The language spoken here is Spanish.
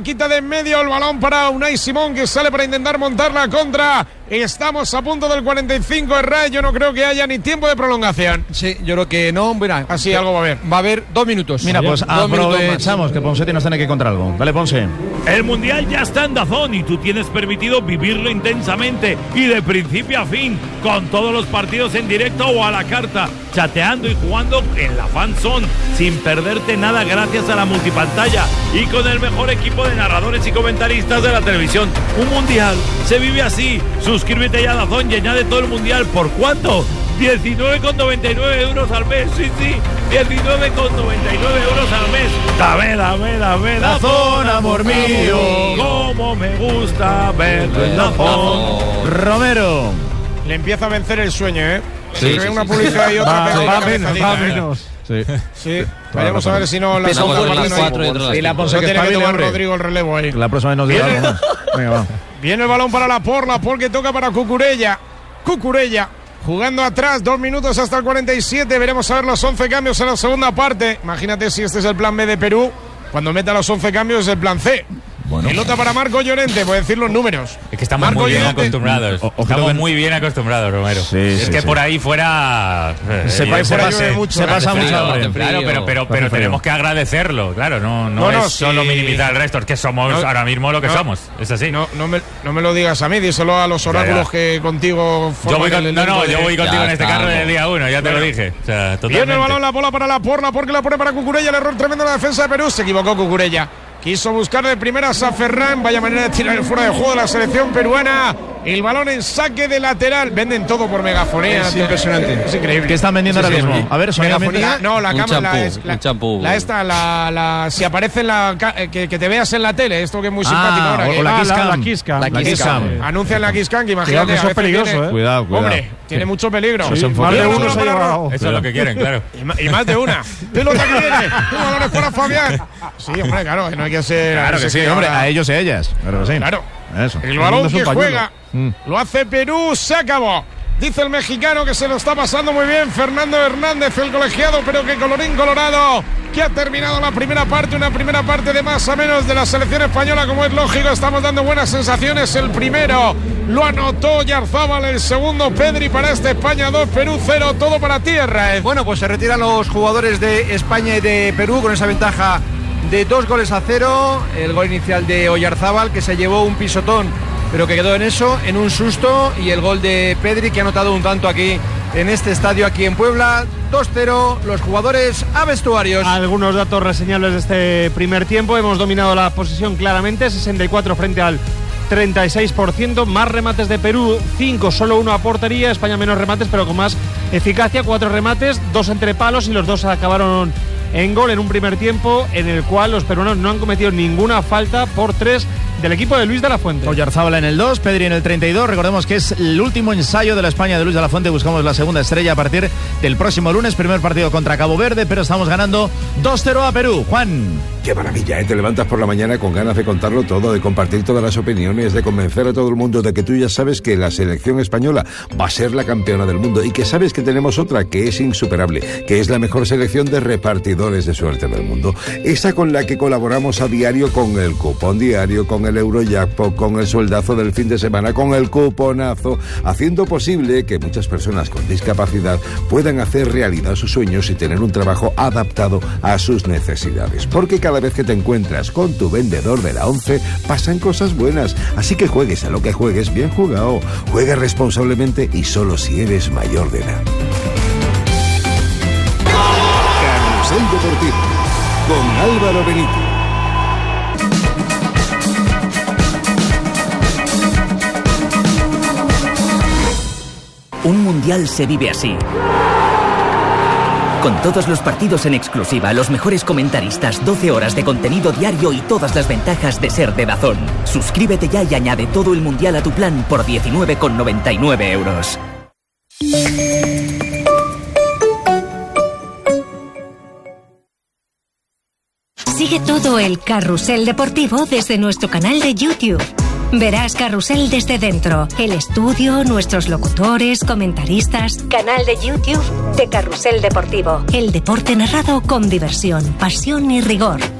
quita de en medio el balón para Unai Simón, que sale para intentar montar la contra. Estamos a punto del 45 de RAI. Yo no creo que haya ni tiempo de prolongación. Sí, yo creo que no. Mira, así algo va a haber. Va a haber 2 minutos. Mira, pues aprovechamos que Ponsetti nos tiene que contar algo. Dale, Ponce. El Mundial ya está en DAZN y tú tienes permitido vivirlo intensamente y de principio a fin, con todos los partidos en directo o a la carta, chateando y jugando en la Fan Zone, sin perderte nada gracias a la multipantalla y con el mejor equipo de narradores y comentaristas de la televisión. Un Mundial se vive así. Suscríbete ya a DAZN y añade todo el Mundial. ¿Por cuánto? 19,99 euros al mes. Sí, 19,99 euros al mes. Dame DAZN, amor mío. Cómo me gusta verlo en DAZN. Romero. Le empieza a vencer el sueño, ¿eh? Sí, Se ve una publicidad y otra. Va menos. Sí. Vamos a ver si no la y la Ponce no que tiene que tomar hombre. Rodrigo el relevo ahí. La próxima vez nos dirá algo más. Venga, va. Viene el balón para Laporte que toca para Cucurella jugando atrás, 2 minutos hasta el 47. Veremos a ver los 11 cambios en la segunda parte. Imagínate si este es el plan B de Perú. Cuando meta los 11 cambios es el plan C. Pelota para Marco Llorente, voy a decir los números. Es que estamos Marco muy bien Llorente. acostumbrados. Estamos muy bien acostumbrados, Romero. Es que por ahí fuera se pasa mucho hambre. Claro, pero tenemos que agradecerlo. Claro, no es solo minimizar el resto, es que somos ahora mismo lo que somos. Es así. No me lo digas a mí, díselo a los oráculos que contigo yo voy contigo en este carro del día 1, ya te lo dije. O sea, viene el balón, la bola para Laporte que la pone para Cucurella. El error tremendo en la defensa de Perú. Se equivocó Cucurella. Quiso buscar de primeras a Ferran. Vaya manera de tirar el fuera de juego de la selección peruana. El balón en saque de lateral. Venden todo por megafonía. Es impresionante. Es increíble. ¿Qué están vendiendo ahora mismo? A ver, megafonía. No, la cámara. Un champú. Si aparece en la que te veas en la tele. Esto que es muy simpático ahora. O la Kiss Cam. Anuncian la Kiss Cam, que imagínate. Eso es peligroso, Cuidado. Hombre, tiene mucho peligro. Más de uno se ha llevado. Eso es lo que quieren, claro. Y más de una. Pelota que viene. Balones para Fabián. Sí, hombre, claro, que no hay que ser. Claro que sí, hombre, a ellos y a ellas. Claro. Eso. El balón que juega lo hace Perú, se acabó. Dice el mexicano que se lo está pasando muy bien Fernando Hernández, el colegiado, pero que colorín colorado, que ha terminado la primera parte, una primera parte de más a menos de la selección española, como es lógico. Estamos dando buenas sensaciones. El primero lo anotó Oyarzábal, el segundo Pedri para este España 2, Perú 0, todo para tierra. Bueno, pues se retiran los jugadores de España y de Perú con esa ventaja de 2-0, el gol inicial de Oyarzábal, que se llevó un pisotón, pero que quedó en eso, en un susto, y el gol de Pedri, que ha anotado un tanto aquí en este estadio, aquí en Puebla. 2-0, los jugadores a vestuarios. Algunos datos reseñables de este primer tiempo. Hemos dominado la posesión claramente, 64 frente al 36%, más remates de Perú, 5, solo 1 a portería. España menos remates, pero con más eficacia, 4 remates, 2 entre palos, y los 2 acabaron en gol en un primer tiempo en el cual los peruanos no han cometido ninguna falta por 3 del equipo de Luis de la Fuente. Oyarzábal en el 2, Pedri en el 32. Recordemos que es el último ensayo de la España de Luis de la Fuente. Buscamos la segunda estrella a partir del próximo lunes. Primer partido contra Cabo Verde, pero estamos ganando 2-0 a Perú. Juan. Qué maravilla, ¿eh? Te levantas por la mañana con ganas de contarlo todo, de compartir todas las opiniones, de convencer a todo el mundo de que tú ya sabes que la selección española va a ser la campeona del mundo y que sabes que tenemos otra que es insuperable, que es la mejor selección de repartidores de suerte del mundo. Esa con la que colaboramos a diario con el cupón diario, con el Eurojackpot, con el sueldazo del fin de semana, con el cuponazo, haciendo posible que muchas personas con discapacidad puedan hacer realidad sus sueños y tener un trabajo adaptado a sus necesidades. Porque cada vez que te encuentras con tu vendedor de la 11, pasan cosas buenas. Así que juegues a lo que juegues, bien jugado. Juega responsablemente y solo si eres mayor de edad. Carrusel Deportivo con Álvaro Benito. Un mundial se vive así. Con todos los partidos en exclusiva, los mejores comentaristas, 12 horas de contenido diario y todas las ventajas de ser de DAZN. Suscríbete ya y añade todo el mundial a tu plan por 19,99 euros. Sigue todo el Carrusel Deportivo desde nuestro canal de YouTube. Verás Carrusel desde dentro, el estudio, nuestros locutores, comentaristas. Canal de YouTube de Carrusel Deportivo. El deporte narrado con diversión, pasión y rigor.